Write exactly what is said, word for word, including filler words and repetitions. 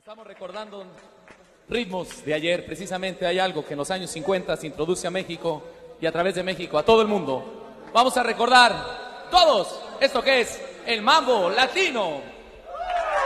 Estamos recordando ritmos de ayer. Precisamente hay algo que en los años cincuenta se introduce a México y a través de México a todo el mundo. Vamos a recordar todos esto que es el mambo latino.